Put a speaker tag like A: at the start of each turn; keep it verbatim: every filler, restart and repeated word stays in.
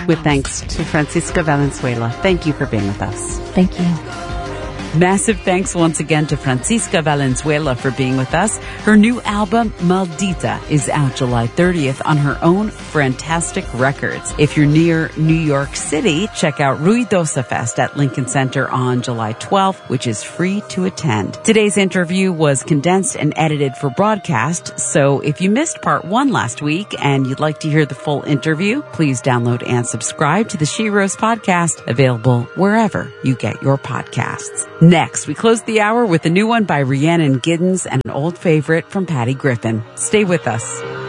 A: with thanks to Francisca Valenzuela. Thank you for being with us.
B: Thank you.
A: Massive thanks once again to Francisca Valenzuela for being with us. Her new album, Maldita, is out July thirtieth on her own Fantastic Records. If you're near New York City, check out Ruidosa Fest at Lincoln Center on July twelfth, which is free to attend. Today's interview was condensed and edited for broadcast, so if you missed part one last week and you'd like to hear the full interview, please download and subscribe to the She Rose podcast, available wherever you get your podcasts. Next, we close the hour with a new one by Rhiannon Giddens and an old favorite from Patty Griffin. Stay with us.